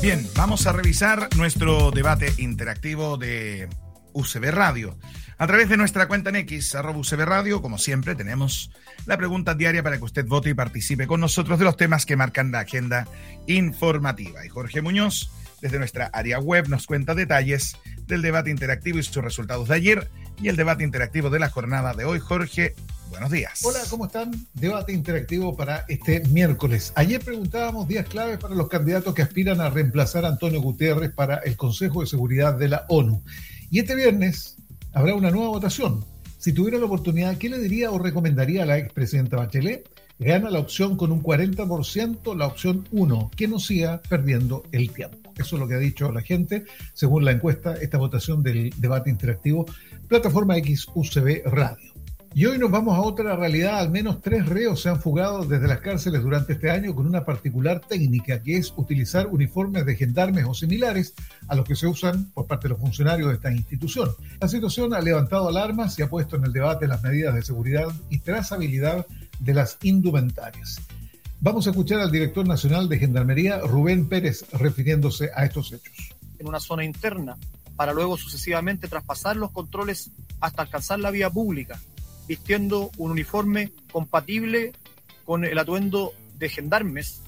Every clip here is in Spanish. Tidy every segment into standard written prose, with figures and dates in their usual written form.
Bien, vamos a revisar nuestro debate interactivo de UCB Radio. A través de nuestra cuenta en X, @UCB Radio, como siempre, tenemos la pregunta diaria para que usted vote y participe con nosotros de los temas que marcan la agenda informativa. Y Jorge Muñoz, desde nuestra área web, nos cuenta detalles del debate interactivo y sus resultados de ayer y el debate interactivo de la jornada de hoy. Jorge, buenos días. Hola, ¿cómo están? Debate interactivo para este miércoles. Ayer preguntábamos días claves para los candidatos que aspiran a reemplazar a Antonio Guterres para el Consejo de Seguridad de la ONU. Y este viernes habrá una nueva votación. Si tuviera la oportunidad, ¿qué le diría o recomendaría a la expresidenta Bachelet? Gana la opción con un 40%, la opción 1, que no siga perdiendo el tiempo. Eso es lo que ha dicho la gente, según la encuesta, esta votación del debate interactivo, plataforma X UCB Radio. Y hoy nos vamos a otra realidad. Al menos 3 reos se han fugado desde las cárceles durante este año con una particular técnica, que es utilizar uniformes de gendarmes o similares a los que se usan por parte de los funcionarios de esta institución. La situación ha levantado alarmas y ha puesto en el debate las medidas de seguridad y trazabilidad de las indumentarias. Vamos a escuchar al director nacional de Gendarmería, Rubén Pérez, refiriéndose a estos hechos. En una zona interna, para luego sucesivamente traspasar los controles hasta alcanzar la vía pública, vistiendo un uniforme compatible con el atuendo de gendarmes,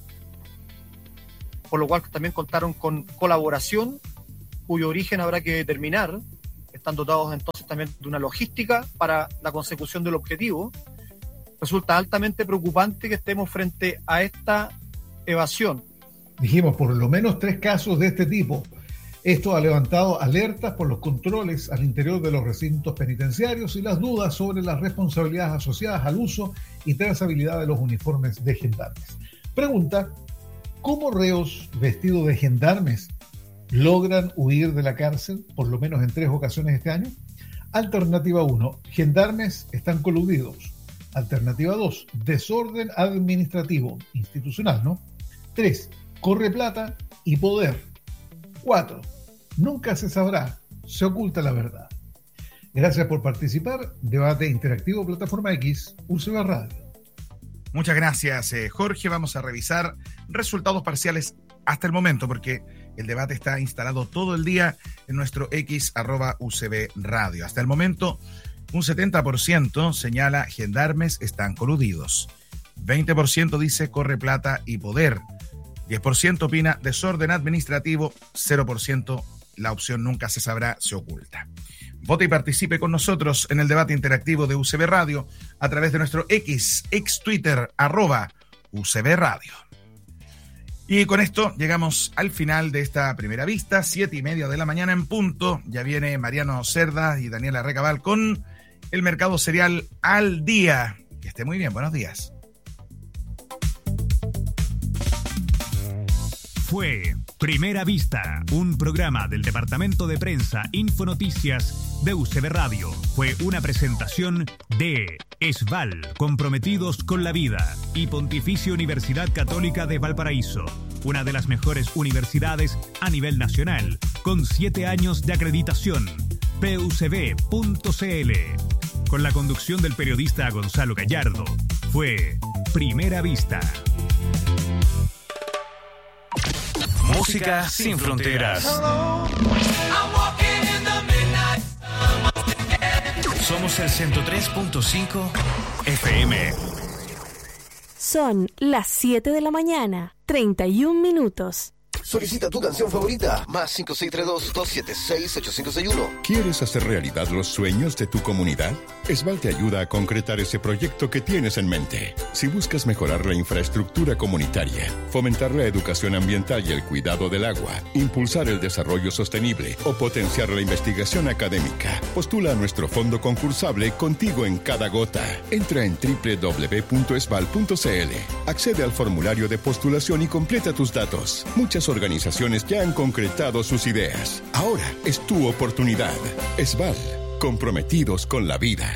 por lo cual también contaron con colaboración, cuyo origen habrá que determinar. Están dotados entonces también de una logística para la consecución del objetivo. Resulta altamente preocupante que estemos frente a esta evasión. Dijimos por lo menos 3 casos de este tipo. Esto ha levantado alertas por los controles al interior de los recintos penitenciarios y las dudas sobre las responsabilidades asociadas al uso y trazabilidad de los uniformes de gendarmes. Pregunta: ¿cómo reos vestidos de gendarmes logran huir de la cárcel, por lo menos en 3 ocasiones este año? Alternativa 1, gendarmes están coludidos. Alternativa 2, desorden administrativo, institucional, ¿no? 3, corre plata y poder. 4, nunca se sabrá, se oculta la verdad. Gracias por participar. Debate interactivo, plataforma X, UCB Radio. Muchas gracias, Jorge. Vamos a revisar resultados parciales hasta el momento, porque el debate está instalado todo el día en nuestro X @UCB Radio. Hasta el momento, un 70% señala gendarmes están coludidos. 20% dice corre plata y poder. 10% opina desorden administrativo, 0% la opción nunca se sabrá, se oculta. Vote y participe con nosotros en el debate interactivo de UCB Radio a través de nuestro ex Twitter, @UCB Radio. Y con esto llegamos al final de esta primera vista, 7:30 de la mañana en punto. Ya viene Mariano Cerda y Daniela Recabal con el mercado cereal al día. Que esté muy bien, buenos días. Fue Primera Vista, un programa del Departamento de Prensa Infonoticias de UCB Radio. Fue una presentación de ESVAL, comprometidos con la vida, y Pontificia Universidad Católica de Valparaíso, una de las mejores universidades a nivel nacional, con 7 años de acreditación. pucb.cl. Con la conducción del periodista Gonzalo Gallardo. Fue Primera Vista. Música sin fronteras. Somos el 103.5 FM. Son las 7 de la mañana, 31 minutos. Solicita tu canción favorita. Más 5632-276-8561. ¿Quieres hacer realidad los sueños de tu comunidad? ESVAL te ayuda a concretar ese proyecto que tienes en mente. Si buscas mejorar la infraestructura comunitaria, fomentar la educación ambiental y el cuidado del agua, impulsar el desarrollo sostenible o potenciar la investigación académica, postula a nuestro fondo concursable Contigo en Cada Gota. Entra en www.esval.cl. Accede al formulario de postulación y completa tus datos. Muchas organizaciones ya han concretado sus ideas. Ahora es tu oportunidad. ESVAL, comprometidos con la vida.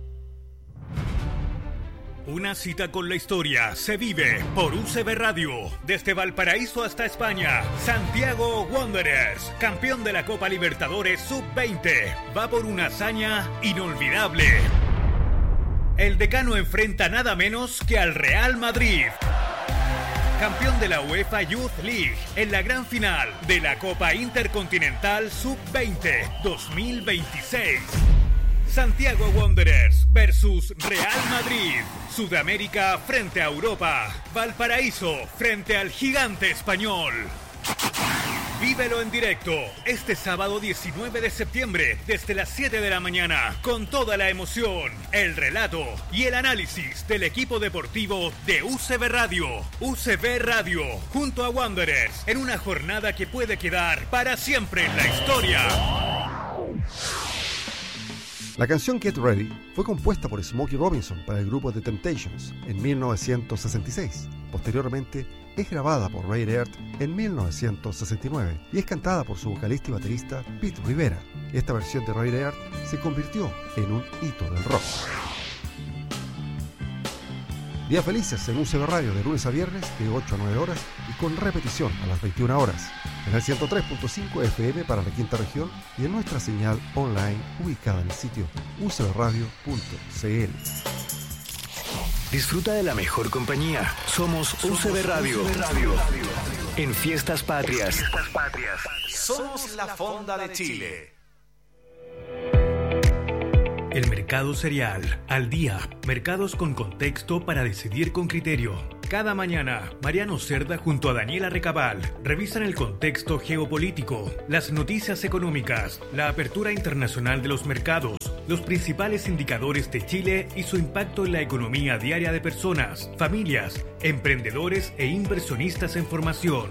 Una cita con la historia se vive por UCB Radio. Desde Valparaíso hasta España, Santiago Wanderers, campeón de la Copa Libertadores Sub-20, va por una hazaña inolvidable. El decano enfrenta nada menos que al Real Madrid. campeón de la UEFA Youth League en la gran final de la Copa Intercontinental Sub-20 2026. Santiago Wanderers versus Real Madrid. Sudamérica frente a Europa. Valparaíso frente al gigante español. Vívelo en directo este sábado 19 de septiembre desde las 7 de la mañana con toda la emoción, el relato y el análisis del equipo deportivo de UCB Radio. UCB Radio junto a Wanderers en una jornada que puede quedar para siempre en la historia. La canción Get Ready fue compuesta por Smokey Robinson para el grupo The Temptations en 1966. Posteriormente es grabada por Ray Earth en 1969 y es cantada por su vocalista y baterista Pete Rivera. Esta versión de Ray Earth se convirtió en un hito del rock. Días felices en UCB Radio de lunes a viernes de 8 a 9 horas y con repetición a las 21 horas en el 103.5 FM para la quinta región y en nuestra señal online ubicada en el sitio ucbradio.cl. Disfruta de la mejor compañía. Somos UCB Radio. En Fiestas Patrias. Somos la Fonda de Chile. El mercado cereal, al día, mercados con contexto para decidir con criterio. Cada mañana, Mariano Cerda junto a Daniela Recabal revisan el contexto geopolítico, las noticias económicas, la apertura internacional de los mercados, los principales indicadores de Chile y su impacto en la economía diaria de personas, familias, emprendedores e inversionistas en formación.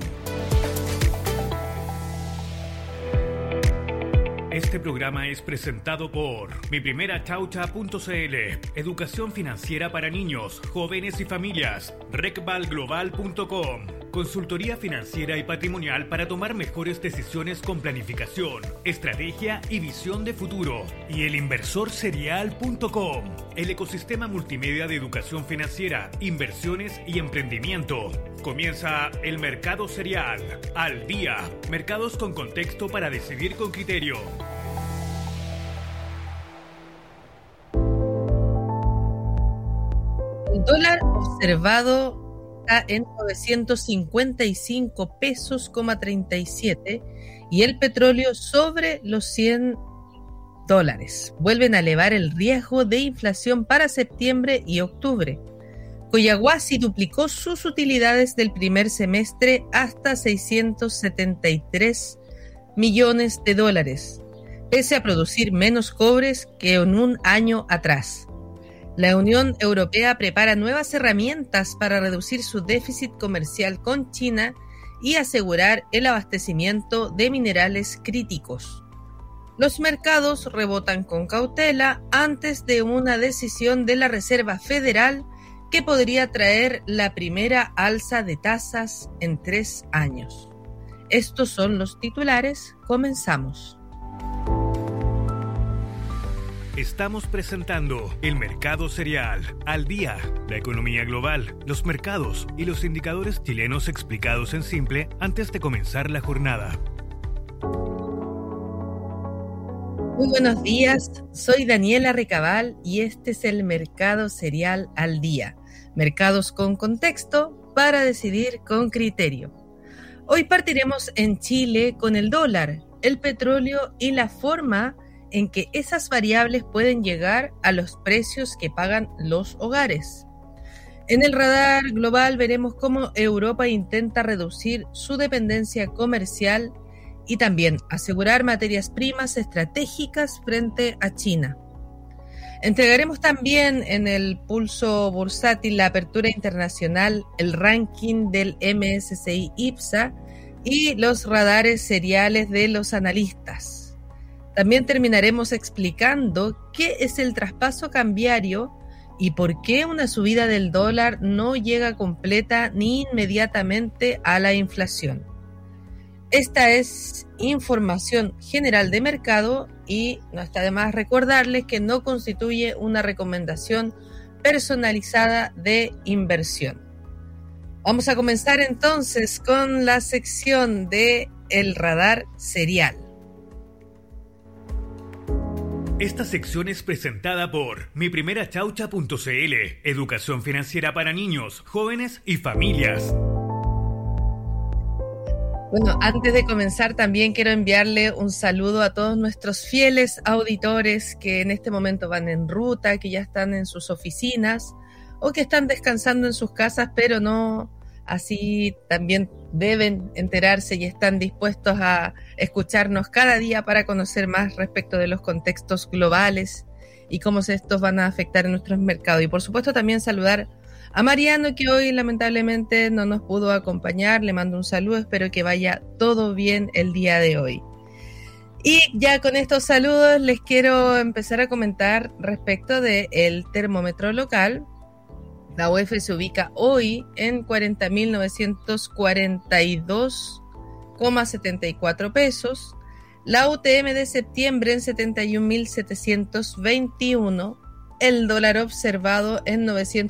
Este programa es presentado por miprimerachaucha.cl, educación financiera para niños, jóvenes y familias, recvalglobal.com, consultoría financiera y patrimonial para tomar mejores decisiones con planificación, estrategia y visión de futuro, y elinversorserial.com, el ecosistema multimedia de educación financiera, inversiones y emprendimiento. Comienza el Mercado Cereal, al día, mercados con contexto para decidir con criterio. El dólar observado está en 955 pesos, 37 y el petróleo sobre los $100. Vuelven a elevar el riesgo de inflación para septiembre y octubre. Collahuasi duplicó sus utilidades del primer semestre hasta $673 millones, pese a producir menos cobres que en un año atrás. La Unión Europea prepara nuevas herramientas para reducir su déficit comercial con China y asegurar el abastecimiento de minerales críticos. Los mercados rebotan con cautela antes de una decisión de la Reserva Federal que podría traer la primera alza de tasas en 3 años. Estos son los titulares. Comenzamos. Estamos presentando el Mercado Cereal, al día, la economía global, los mercados y los indicadores chilenos explicados en simple antes de comenzar la jornada. Muy buenos días, soy Daniela Recabal y este es el Mercado Cereal al día. Mercados con contexto para decidir con criterio. Hoy partiremos en Chile con el dólar, el petróleo y la forma en que esas variables pueden llegar a los precios que pagan los hogares. En el radar global veremos cómo Europa intenta reducir su dependencia comercial y también asegurar materias primas estratégicas frente a China. Entregaremos también en el pulso bursátil la apertura internacional, el ranking del MSCI IPSA y los radares cereales de los analistas. También terminaremos explicando qué es el traspaso cambiario y por qué una subida del dólar no llega completa ni inmediatamente a la inflación. Esta es información general de mercado y no está de más recordarles que no constituye una recomendación personalizada de inversión. Vamos a comenzar entonces con la sección de El Radar Cereal. Esta sección es presentada por miprimerachaucha.cl, educación financiera para niños, jóvenes y familias. Bueno, antes de comenzar también quiero enviarle un saludo a todos nuestros fieles auditores que en este momento van en ruta, que ya están en sus oficinas o que están descansando en sus casas, pero no así también deben enterarse y están dispuestos a escucharnos cada día para conocer más respecto de los contextos globales y cómo estos van a afectar en nuestros mercados. Y por supuesto también saludar a Mariano, que hoy lamentablemente no nos pudo acompañar. Le mando un saludo, espero que vaya todo bien el día de hoy. Y ya con estos saludos les quiero empezar a comentar respecto del termómetro local. La UF se ubica hoy en 40.942,74 pesos. La UTM de septiembre en 71.721. El dólar observado en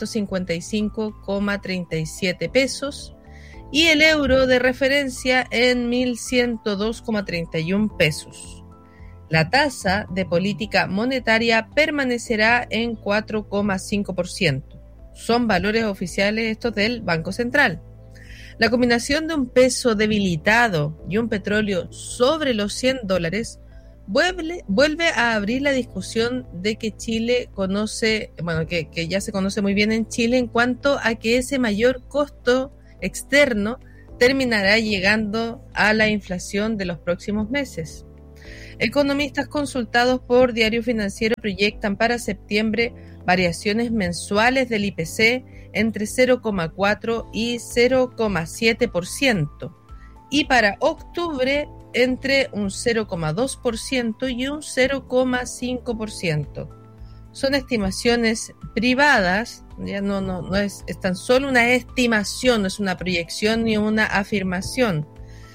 955,37 pesos y el euro de referencia en 1.102,31 pesos. La tasa de política monetaria permanecerá en 4,5%. Son valores oficiales estos del Banco Central. La combinación de un peso debilitado y un petróleo sobre los $100 vuelve a abrir la discusión de que Chile conoce, que ya se conoce muy bien en Chile en cuanto a que ese mayor costo externo terminará llegando a la inflación de los próximos meses. Economistas consultados por Diario Financiero proyectan para septiembre variaciones mensuales del IPC entre 0,4 y 0,7% y para octubre entre un 0,2% y un 0,5%. Son estimaciones privadas, ya no es tan solo una estimación, no es una proyección ni una afirmación.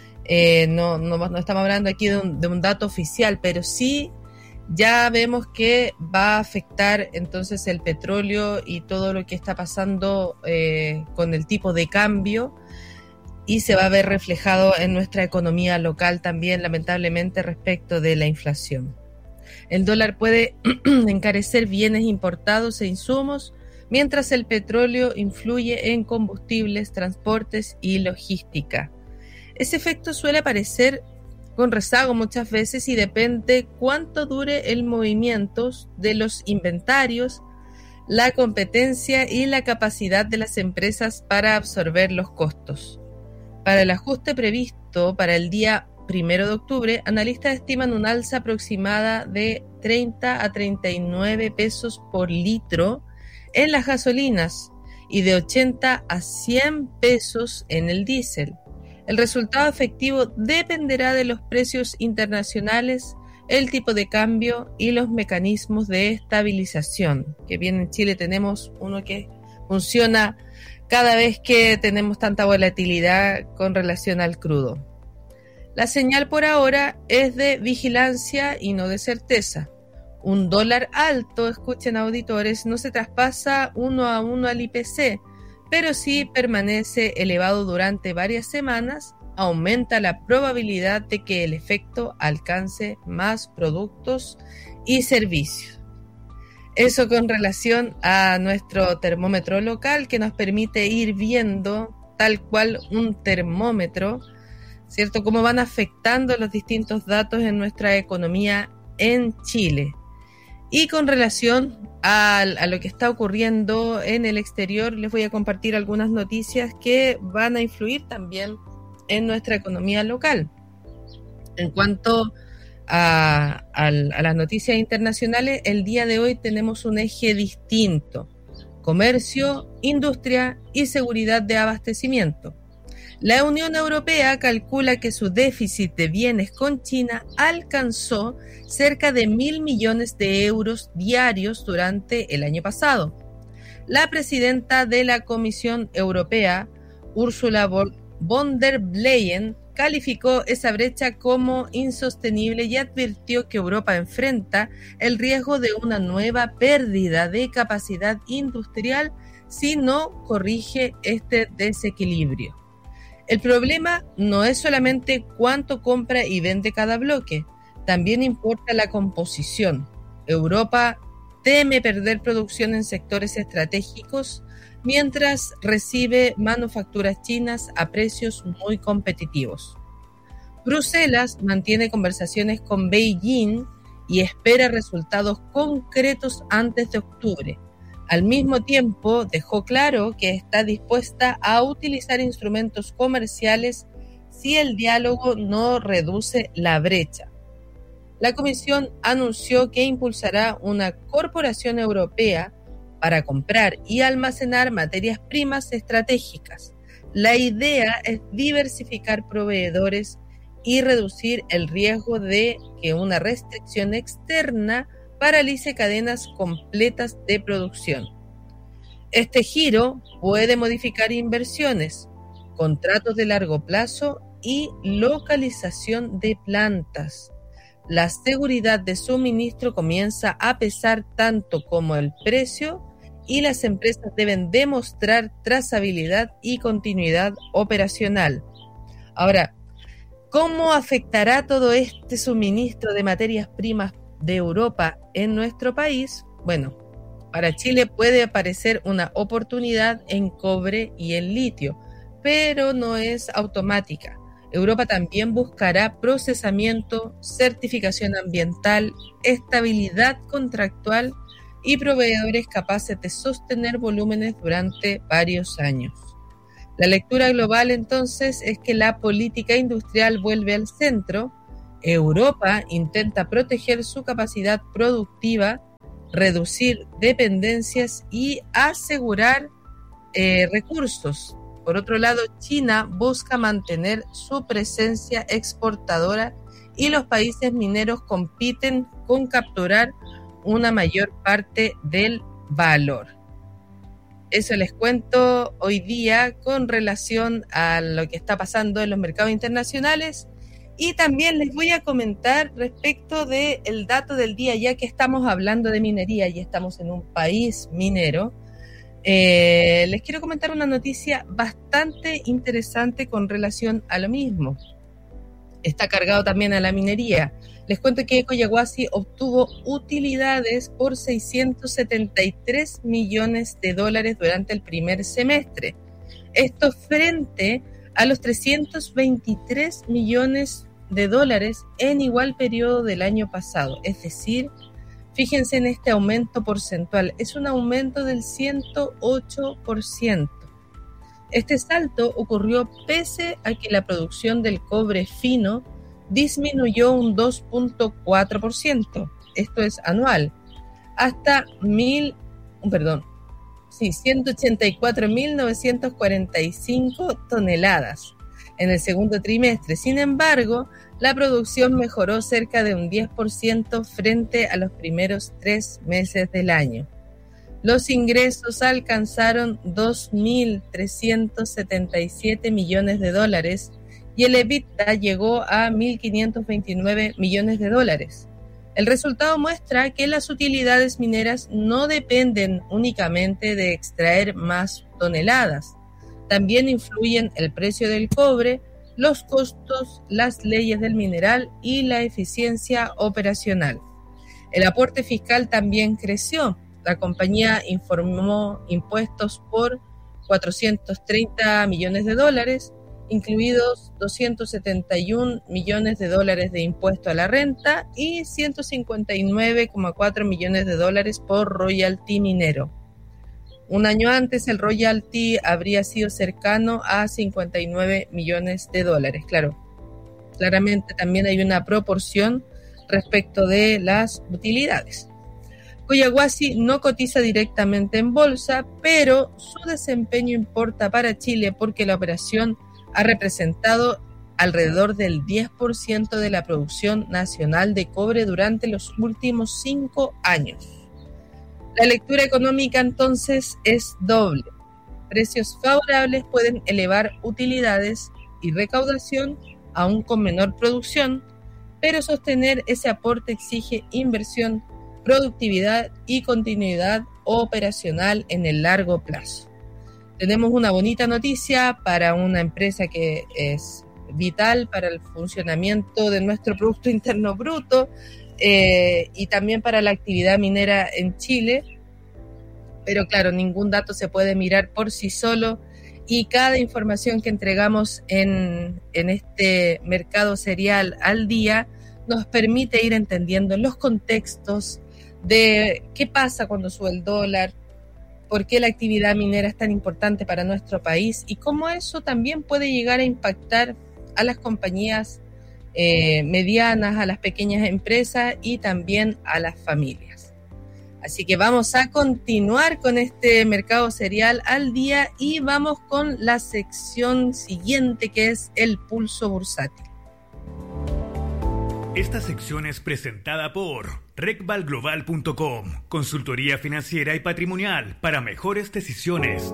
No estamos hablando aquí de un dato oficial, pero sí ya vemos que va a afectar entonces el petróleo y todo lo que está pasando con el tipo de cambio, y se va a ver reflejado en nuestra economía local también, lamentablemente, respecto de la inflación. El dólar puede encarecer bienes importados e insumos, mientras el petróleo influye en combustibles, transportes y logística. Ese efecto suele aparecer con rezago muchas veces y depende cuánto dure el movimiento de los inventarios, la competencia y la capacidad de las empresas para absorber los costos. Para el ajuste previsto para el día 1 de octubre, analistas estiman una alza aproximada de 30 a 39 pesos por litro en las gasolinas y de 80 a 100 pesos en el diésel. El resultado efectivo dependerá de los precios internacionales, el tipo de cambio y los mecanismos de estabilización. Que bien en Chile tenemos uno que funciona cada vez que tenemos tanta volatilidad con relación al crudo. La señal por ahora es de vigilancia y no de certeza. Un dólar alto, escuchen auditores, no se traspasa 1 a 1 al IPC, pero si permanece elevado durante varias semanas, aumenta la probabilidad de que el efecto alcance más productos y servicios. Eso con relación a nuestro termómetro local, que nos permite ir viendo tal cual un termómetro, ¿cierto?, cómo van afectando los distintos datos en nuestra economía en Chile. Y con relación a lo que está ocurriendo en el exterior, les voy a compartir algunas noticias que van a influir también en nuestra economía local. En cuanto a las noticias internacionales, el día de hoy tenemos un eje distinto: comercio, industria y seguridad de abastecimiento. La Unión Europea calcula que su déficit de bienes con China alcanzó cerca de 1.000 millones de euros diarios durante el año pasado. La presidenta de la Comisión Europea, Ursula von der Leyen, calificó esa brecha como insostenible y advirtió que Europa enfrenta el riesgo de una nueva pérdida de capacidad industrial si no corrige este desequilibrio. El problema no es solamente cuánto compra y vende cada bloque, también importa la composición. Europa teme perder producción en sectores estratégicos mientras recibe manufacturas chinas a precios muy competitivos. Bruselas mantiene conversaciones con Beijing y espera resultados concretos antes de octubre. Al mismo tiempo, dejó claro que está dispuesta a utilizar instrumentos comerciales si el diálogo no reduce la brecha. La Comisión anunció que impulsará una corporación europea para comprar y almacenar materias primas estratégicas. La idea es diversificar proveedores y reducir el riesgo de que una restricción externa paralice cadenas completas de producción. Este giro puede modificar inversiones, contratos de largo plazo y localización de plantas. La seguridad de suministro comienza a pesar tanto como el precio y las empresas deben demostrar trazabilidad y continuidad operacional. Ahora, ¿cómo afectará todo este suministro de materias primas de Europa en nuestro país? Bueno, para Chile puede aparecer una oportunidad en cobre y en litio, pero no es automática. Europa también buscará procesamiento, certificación ambiental, estabilidad contractual y proveedores capaces de sostener volúmenes durante varios años. La lectura global entonces es que la política industrial vuelve al centro. Europa intenta proteger su capacidad productiva, reducir dependencias y asegurar recursos. Por otro lado, China busca mantener su presencia exportadora y los países mineros compiten con capturar una mayor parte del valor. Eso les cuento hoy día con relación a lo que está pasando en los mercados internacionales, y también les voy a comentar respecto del dato del día, ya que estamos hablando de minería y estamos en un país minero. Les quiero comentar una noticia bastante interesante con relación a lo mismo. Está cargado también a la minería. Les cuento que Collahuasi obtuvo utilidades por $673 millones durante el primer semestre. Esto frente a los $323 millones en igual periodo del año pasado. Es decir, fíjense en este aumento porcentual, es un aumento del 108%. Este salto ocurrió pese a que la producción del cobre fino disminuyó un 2.4%, esto es anual, hasta 184.945 toneladas en el segundo trimestre. Sin embargo, la producción mejoró cerca de un 10% frente a los primeros 3 meses del año. Los ingresos alcanzaron $2.377 millones y el EBITDA llegó a $1.529 millones. El resultado muestra que las utilidades mineras no dependen únicamente de extraer más toneladas. También influyen el precio del cobre, los costos, las leyes del mineral y la eficiencia operacional. El aporte fiscal también creció. La compañía informó impuestos por $430 millones, incluidos $271 millones de impuesto a la renta y $159,4 millones por royalty minero. Un año antes, el royalty habría sido cercano a $59 millones. Claro, claramente también hay una proporción respecto de las utilidades. Collahuasi no cotiza directamente en bolsa, pero su desempeño importa para Chile porque la operación ha representado alrededor del 10% de la producción nacional de cobre durante los últimos 5 años. La lectura económica entonces es doble. Precios favorables pueden elevar utilidades y recaudación, aún con menor producción, pero sostener ese aporte exige inversión, productividad y continuidad operacional en el largo plazo. Tenemos una bonita noticia para una empresa que es vital para el funcionamiento de nuestro Producto Interno Bruto y también para la actividad minera en Chile. Pero claro, ningún dato se puede mirar por sí solo y cada información que entregamos en este mercado serial al día nos permite ir entendiendo los contextos de qué pasa cuando sube el dólar, por qué la actividad minera es tan importante para nuestro país y cómo eso también puede llegar a impactar a las compañías medianas, a las pequeñas empresas y también a las familias. Así que vamos a continuar con este mercado serial al día y vamos con la sección siguiente, que es el pulso bursátil. Esta sección es presentada por recvalglobal.com, consultoría financiera y patrimonial para mejores decisiones.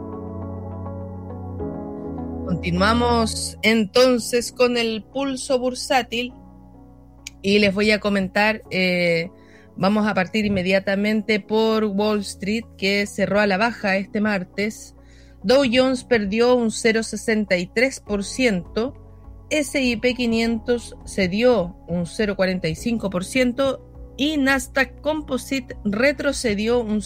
Continuamos entonces con el pulso bursátil y les voy a comentar, vamos a partir inmediatamente por Wall Street, que cerró a la baja este martes. Dow Jones perdió un 0,63%, S&P 500 cedió un 0,45% y Nasdaq Composite retrocedió un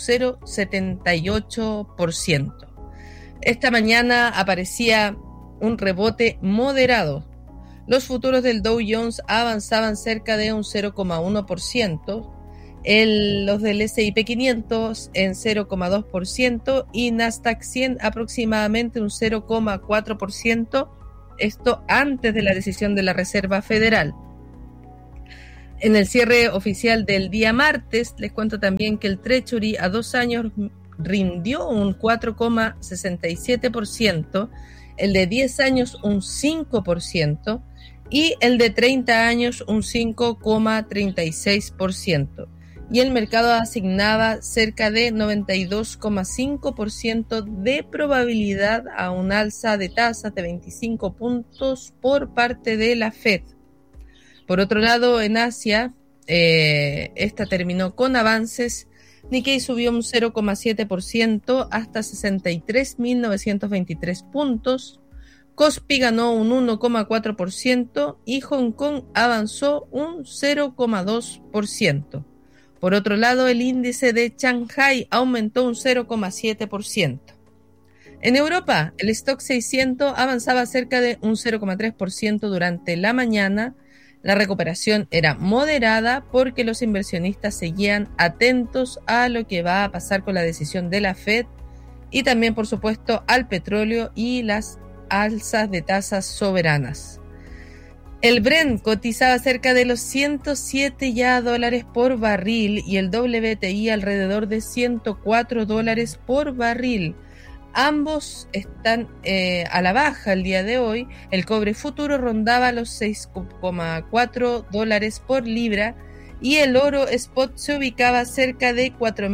0,78%. Esta mañana aparecía un rebote moderado. Los futuros del Dow Jones avanzaban cerca de un 0,1%, los del S&P 500 en 0,2% y Nasdaq 100 aproximadamente un 0,4%, esto antes de la decisión de la Reserva Federal. En el cierre oficial del día martes, les cuento también que el Treasury a 2 años rindió un 4,67%, el de 10 años un 5% y el de 30 años un 5,36%. Y el mercado asignaba cerca de 92,5% de probabilidad a un alza de tasas de 25 puntos por parte de la Fed. Por otro lado, en Asia, esta terminó con avances. Nikkei subió un 0,7% hasta 63.923 puntos. Kospi ganó un 1,4% y Hong Kong avanzó un 0,2%. Por otro lado, el índice de Shanghai aumentó un 0,7%. En Europa, el Stock 600 avanzaba cerca de un 0,3% durante la mañana. La recuperación era moderada porque los inversionistas seguían atentos a lo que va a pasar con la decisión de la Fed y también, por supuesto, al petróleo y las alzas de tasas soberanas. El Brent cotizaba cerca de los $107 por barril y el WTI alrededor de $104 por barril. Ambos están a la baja el día de hoy. El cobre futuro rondaba los $6,4 por libra y el oro spot se ubicaba cerca de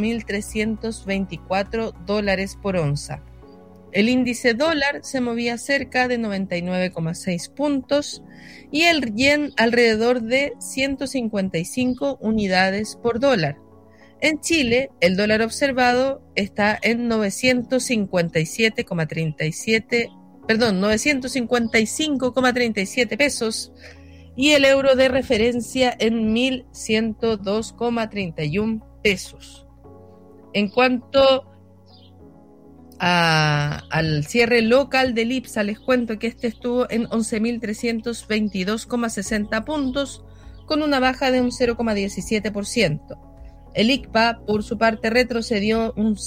$4.324 por onza. El índice dólar se movía cerca de 99,6 puntos y el yen alrededor de 155 unidades por dólar. En Chile, el dólar observado está en 955,37 pesos y el euro de referencia en 1.102,31 pesos. En cuanto al cierre local del IPSA, les cuento que este estuvo en 11.322,60 puntos con una baja de un 0,17%. El ICPA, por su parte, retrocedió un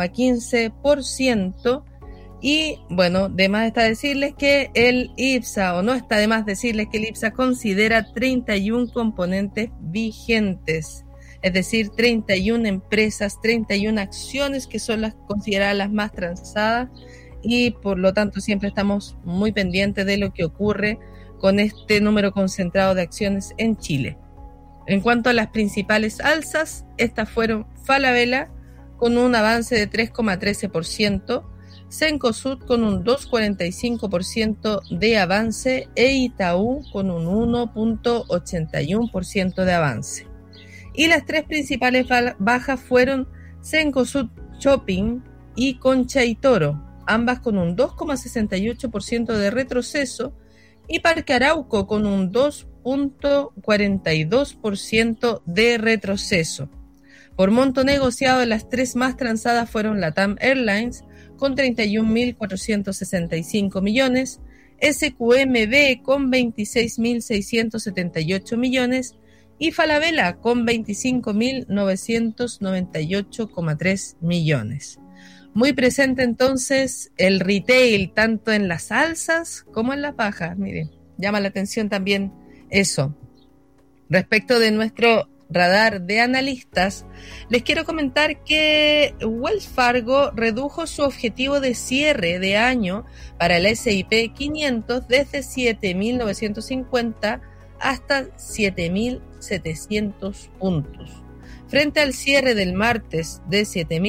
0,15% y, bueno, de más está decirles que el IPSA, o no está de más decirles que el IPSA considera 31 componentes vigentes, es decir, 31 empresas, 31 acciones que son las consideradas las más transadas y, por lo tanto, siempre estamos muy pendientes de lo que ocurre con este número concentrado de acciones en Chile. En cuanto a las principales alzas, estas fueron Falabella con un avance de 3,13%, Cencosud con un 2,45% de avance e Itaú con un 1,81% de avance. Y las tres principales bajas fueron Cencosud Shopping y Concha y Toro, ambas con un 2,68% de retroceso, y Parque Arauco con un 2,42% de retroceso. Por monto negociado, las tres más transadas fueron LATAM Airlines con 31.465 millones, SQMB con 26.678 millones y Falabella con 25.998,3 millones. Muy presente entonces el retail, tanto en las alzas como en las bajas. Miren, llama la atención también eso. Respecto de nuestro radar de analistas, les quiero comentar que Wells Fargo redujo su objetivo de cierre de año para el S&P 500 desde 7.950 hasta 7.700 puntos. Frente al cierre del martes de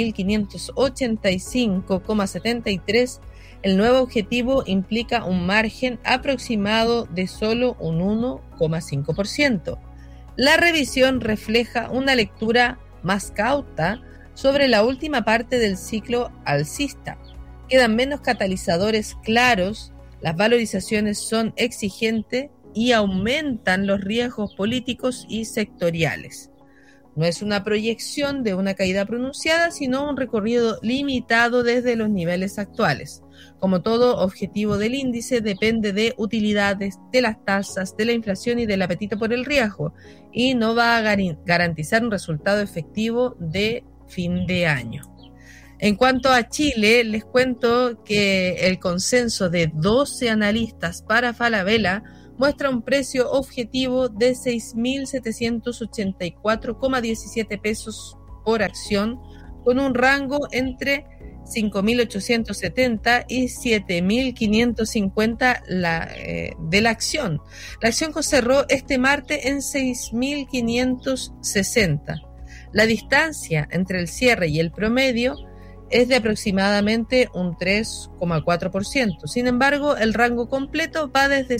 7.585,73, el nuevo objetivo implica un margen aproximado de solo un 1,5%. La revisión refleja una lectura más cauta sobre la última parte del ciclo alcista. Quedan menos catalizadores claros, las valorizaciones son exigentes y aumentan los riesgos políticos y sectoriales. No es una proyección de una caída pronunciada, sino un recorrido limitado desde los niveles actuales. Como todo objetivo del índice, depende de utilidades, de las tasas, de la inflación y del apetito por el riesgo, y no va a garantizar un resultado efectivo de fin de año. En cuanto a Chile, les cuento que el consenso de 12 analistas para Falabella muestra un precio objetivo de 6.784,17 pesos por acción, con un rango entre 5.870 y 7.550 de la acción. La acción cerró este martes en 6.560. La distancia entre el cierre y el promedio es de aproximadamente un 3,4%. Sin embargo, el rango completo va desde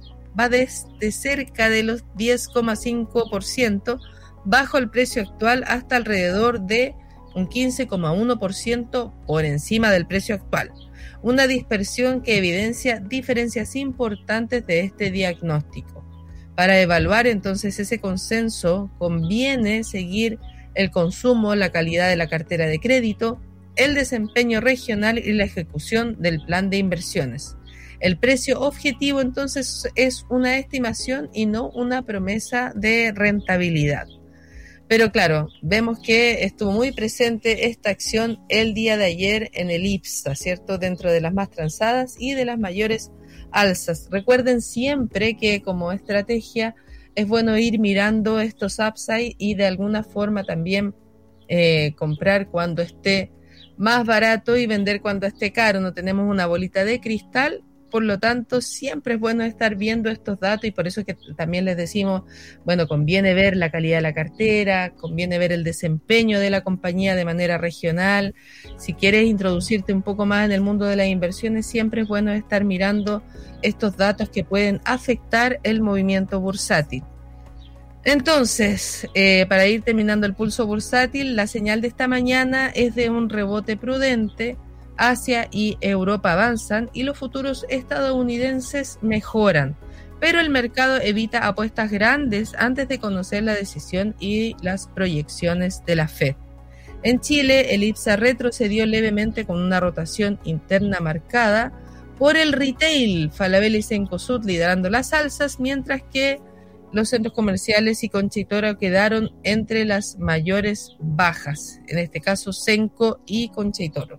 cerca de los 10,5% bajo el precio actual hasta alrededor de un 15,1% por encima del precio actual. Una dispersión que evidencia diferencias importantes de este diagnóstico. Para evaluar entonces ese consenso, conviene seguir el consumo, la calidad de la cartera de crédito, el desempeño regional y la ejecución del plan de inversiones. El precio objetivo entonces es una estimación y no una promesa de rentabilidad. Pero claro, vemos que estuvo muy presente esta acción el día de ayer en el IPSA, ¿cierto? Dentro de las más transadas y de las mayores alzas. Recuerden siempre que como estrategia es bueno ir mirando estos upside y de alguna forma también comprar cuando esté más barato y vender cuando esté caro. No tenemos una bolita de cristal, por lo tanto siempre es bueno estar viendo estos datos y por eso es que también les decimos, bueno, conviene ver la calidad de la cartera, conviene ver el desempeño de la compañía de manera regional. Si quieres introducirte un poco más en el mundo de las inversiones, siempre es bueno estar mirando estos datos que pueden afectar el movimiento bursátil. Entonces, para ir terminando el pulso bursátil, la señal de esta mañana es de un rebote prudente. Asia y Europa avanzan y los futuros estadounidenses mejoran, pero el mercado evita apuestas grandes antes de conocer la decisión y las proyecciones de la Fed. En Chile, el IPSA retrocedió levemente con una rotación interna marcada por el retail, Falabella y Cencosud liderando las alzas, mientras que los centros comerciales y Concha y Toro quedaron entre las mayores bajas, en este caso Cenco y Concha y Toro.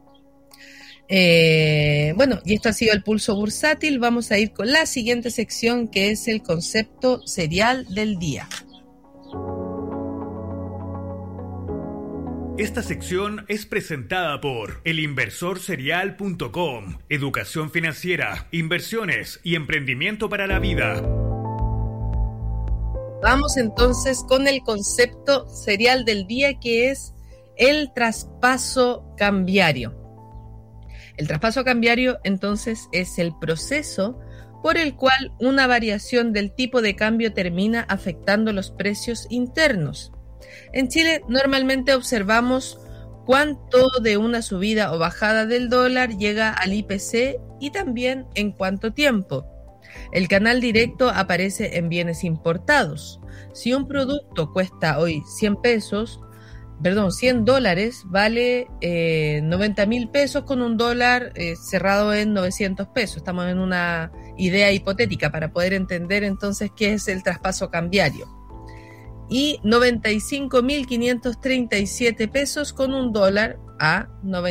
Bueno, y esto ha sido el pulso bursátil. Vamos a ir con la siguiente sección, que es el concepto serial del día. Esta sección es presentada por elinversorserial.com, educación financiera, inversiones y emprendimiento para la vida. Vamos entonces con el concepto serial del día, que es el traspaso cambiario. El traspaso cambiario entonces es el proceso por el cual una variación del tipo de cambio termina afectando los precios internos. En Chile normalmente observamos cuánto de una subida o bajada del dólar llega al IPC y también en cuánto tiempo. El canal directo aparece en bienes importados. Si un producto cuesta hoy 100 pesos, 100 dólares vale 90.000 pesos con un dólar cerrado en 900 pesos. Estamos en una idea hipotética para poder entender entonces qué es el traspaso cambiario. Y 95.537 pesos con un dólar a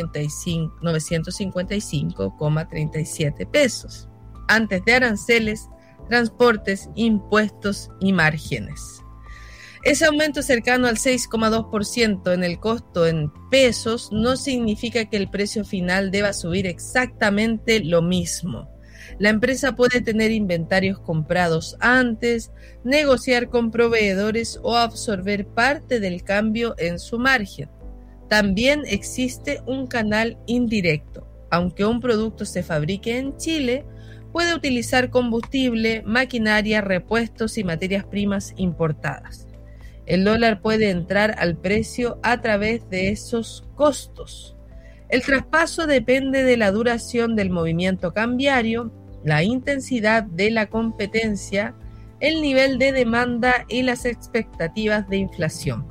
955,37 pesos, antes de aranceles, transportes, impuestos y márgenes. Ese aumento cercano al 6,2% en el costo en pesos no significa que el precio final deba subir exactamente lo mismo. La empresa puede tener inventarios comprados antes, negociar con proveedores o absorber parte del cambio en su margen. También existe un canal indirecto. Aunque un producto se fabrique en Chile, puede utilizar combustible, maquinaria, repuestos y materias primas importadas. El dólar puede entrar al precio a través de esos costos. El traspaso depende de la duración del movimiento cambiario, la intensidad de la competencia, el nivel de demanda y las expectativas de inflación.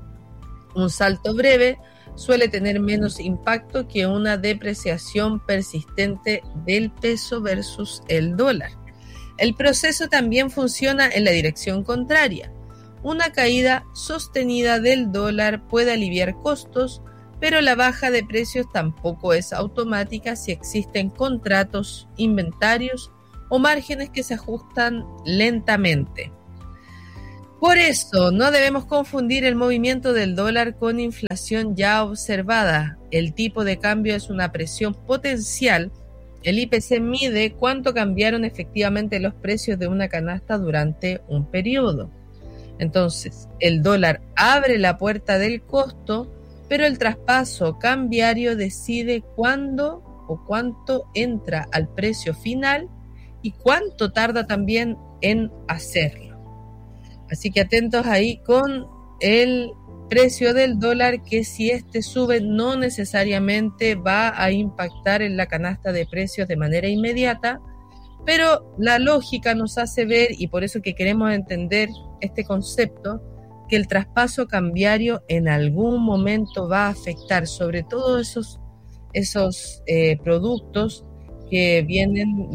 Un salto breve suele tener menos impacto que una depreciación persistente del peso versus el dólar. El proceso también funciona en la dirección contraria. Una caída sostenida del dólar puede aliviar costos, pero la baja de precios tampoco es automática si existen contratos, inventarios o márgenes que se ajustan lentamente. Por eso, no debemos confundir el movimiento del dólar con inflación ya observada. El tipo de cambio es una presión potencial. El IPC mide cuánto cambiaron efectivamente los precios de una canasta durante un periodo. Entonces, el dólar abre la puerta del costo, pero el traspaso cambiario decide cuándo o cuánto entra al precio final y cuánto tarda también en hacerlo. Así que atentos ahí con el precio del dólar, que si este sube no necesariamente va a impactar en la canasta de precios de manera inmediata, pero la lógica nos hace ver, y por eso que queremos entender este concepto, que el traspaso cambiario en algún momento va a afectar sobre todo esos productos que vienen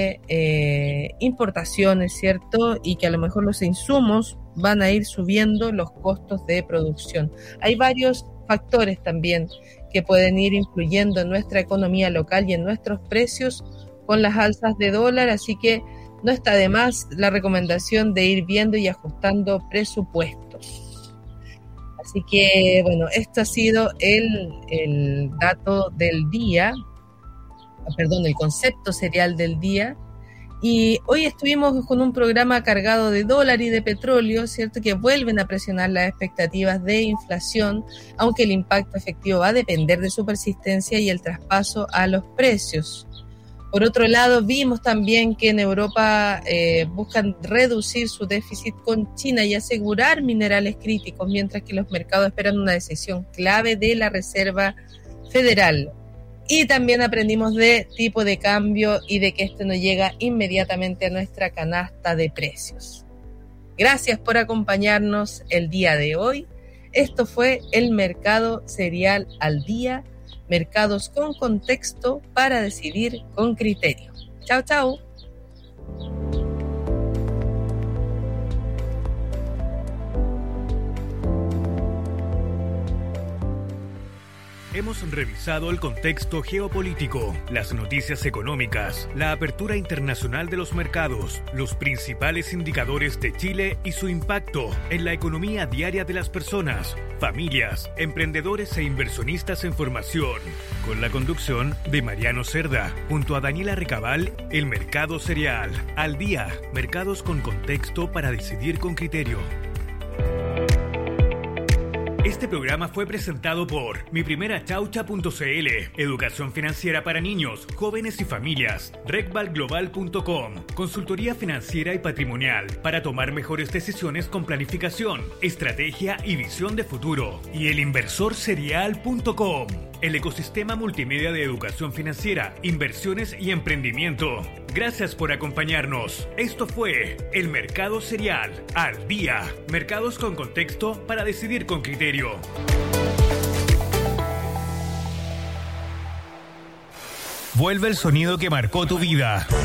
de importaciones, ¿cierto? Y que a lo mejor los insumos van a ir subiendo los costos de producción. Hay varios factores también que pueden ir influyendo en nuestra economía local y en nuestros precios con las alzas de dólar, así que no está de más la recomendación de ir viendo y ajustando presupuestos. Así que, bueno, esto ha sido el dato del día, el concepto serial del día. Y hoy estuvimos con un programa cargado de dólar y de petróleo, ¿cierto? Que vuelven a presionar las expectativas de inflación, aunque el impacto efectivo va a depender de su persistencia y el traspaso a los precios. Por otro lado, vimos también que en Europa buscan reducir su déficit con China y asegurar minerales críticos, mientras que los mercados esperan una decisión clave de la Reserva Federal. Y también aprendimos de tipo de cambio y de que este no llega inmediatamente a nuestra canasta de precios. Gracias por acompañarnos el día de hoy. Esto fue el Mercado Cereal al Día. Mercados con contexto para decidir con criterio. Chao, chao. Hemos revisado el contexto geopolítico, las noticias económicas, la apertura internacional de los mercados, los principales indicadores de Chile y su impacto en la economía diaria de las personas, familias, emprendedores e inversionistas en formación. Con la conducción de Mariano Cerda, junto a Daniela Recabal, el Mercado Cereal al Día, mercados con contexto para decidir con criterio. Este programa fue presentado por miprimerachaucha.cl, educación financiera para niños, jóvenes y familias, recvalglobal.com, consultoría financiera y patrimonial para tomar mejores decisiones con planificación, estrategia y visión de futuro, y elinversorcerial.com, el ecosistema multimedia de educación financiera, inversiones y emprendimiento. Gracias por acompañarnos. Esto fue el Mercado Cereal al Día. Mercados con contexto para decidir con criterio. Vuelve el sonido que marcó tu vida.